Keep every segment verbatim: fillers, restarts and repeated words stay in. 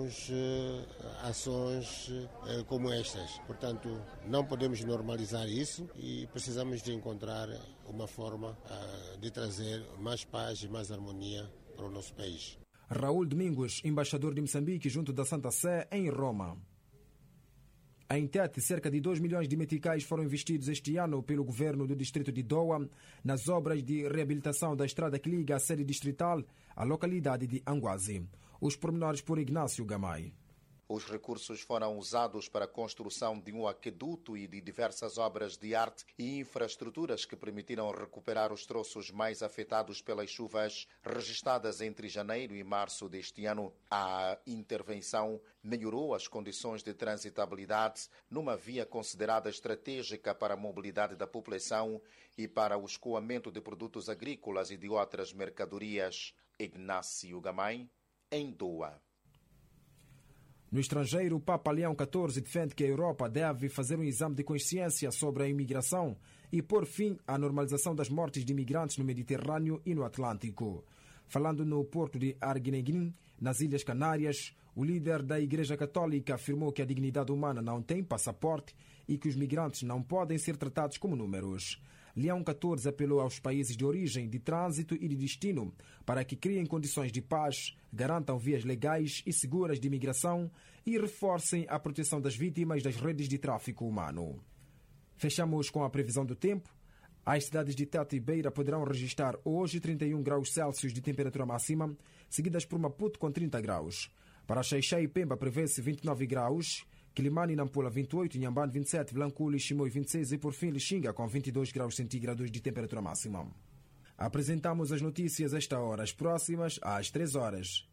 vermos uh, ações uh, como estas. Portanto, não podemos normalizar isso e precisamos de encontrar uma forma uh, de trazer mais paz e mais harmonia para o nosso país. Raul Domingos, embaixador de Moçambique junto da Santa Sé em Roma. Em Tete, cerca de dois milhões de meticais foram investidos este ano pelo governo do distrito de Doa nas obras de reabilitação da estrada que liga a sede distrital à localidade de Anguazi. Os pormenores por Ignácio Gamay. Os recursos foram usados para a construção de um aqueduto e de diversas obras de arte e infraestruturas que permitiram recuperar os troços mais afetados pelas chuvas registradas entre janeiro e março deste ano. A intervenção melhorou as condições de transitabilidade numa via considerada estratégica para a mobilidade da população e para o escoamento de produtos agrícolas e de outras mercadorias. Ignácio Gamay, em Doa. No estrangeiro, o Papa Leão catorze defende que a Europa deve fazer um exame de consciência sobre a imigração e pôr fim à normalização das mortes de imigrantes no Mediterrâneo e no Atlântico. Falando no porto de Arguineguín, nas Ilhas Canárias, o líder da Igreja Católica afirmou que a dignidade humana não tem passaporte e que os migrantes não podem ser tratados como números. Leão catorze apelou aos países de origem, de trânsito e de destino para que criem condições de paz, garantam vias legais e seguras de imigração e reforcem a proteção das vítimas das redes de tráfico humano. Fechamos com a previsão do tempo. As cidades de Tete e Beira poderão registrar hoje trinta e um graus Celsius de temperatura máxima, seguidas por Maputo com trinta graus. Para Xai-Xai e Pemba prevê-se vinte e nove graus, Quilimane e Nampula vinte e oito, Inhambane vinte e sete, Blancula e Chimoio vinte e seis e por fim Lixinga com vinte e dois graus centígrados de temperatura máxima. Apresentamos as notícias esta hora, as próximas às três horas.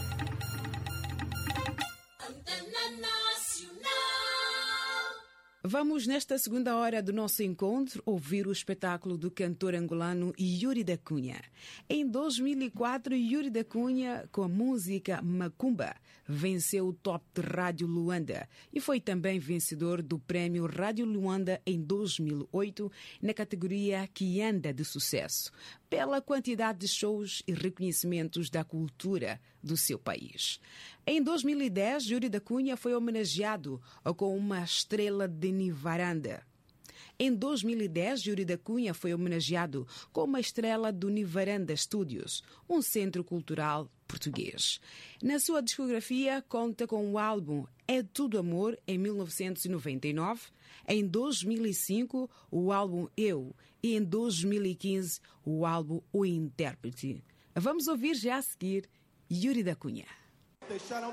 Vamos, nesta segunda hora do nosso encontro, ouvir o espetáculo do cantor angolano Yuri da Cunha. Em dois mil e quatro, Yuri da Cunha, com a música Macumba, venceu o Top de Rádio Luanda e foi também vencedor do Prémio Rádio Luanda em dois mil e oito, na categoria que anda de sucesso, pela quantidade de shows e reconhecimentos da cultura do seu país. Em dois mil e dez, Yuri da Cunha foi homenageado com uma estrela de Nivaranda. Em dois mil e dez, Yuri da Cunha foi homenageado com uma estrela do Nivaranda Studios, um centro cultural português. Na sua discografia, conta com o álbum É Tudo Amor, em mil novecentos e noventa e nove, em dois mil e cinco, o álbum Eu, e em dois mil e quinze, o álbum O Intérprete. Vamos ouvir já a seguir Yuri da Cunha. Deixaram